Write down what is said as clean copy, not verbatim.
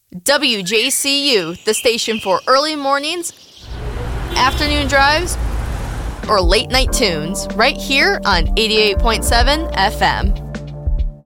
WJCU, the station for early mornings, afternoon drives, or late night tunes, right here on 88.7 FM.